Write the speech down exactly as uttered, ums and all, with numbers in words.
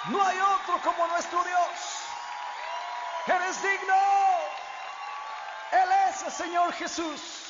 No hay otro como nuestro Dios. Eres digno. Él es el Señor Jesús.